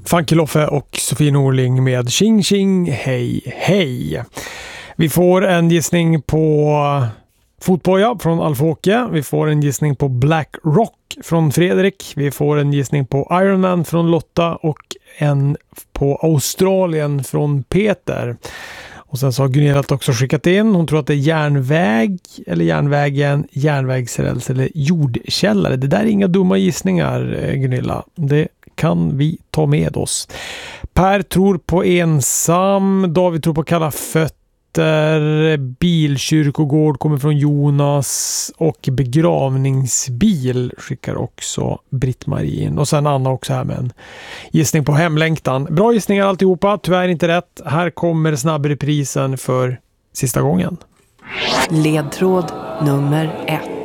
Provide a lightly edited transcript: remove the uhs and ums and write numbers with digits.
Funky Loffe och Sofie Norling med Tjing Tjing Hej Hej. Vi får en gissning på Fotboja från Alf-Åke. Vi får en gissning på Black Rock från Fredrik. Vi får en gissning på Iron Man från Lotta och en på Australien från Peter. Och sen så har Gunilla också skickat in. Hon tror att det är järnväg eller järnvägen, järnvägsräls eller jordkällare. Det där är inga dumma gissningar, Gunilla. Det kan vi ta med oss. Per tror på ensam. David tror på kalla fötter. Bilkyrkogård kommer från Jonas. Och begravningsbil skickar också Britt-Marie in. Och sen Anna också här med en gissning på hemlängtan. Bra gissningar alltihopa. Tyvärr inte rätt. Här kommer snabbreprisen för sista gången. Ledtråd nummer 1.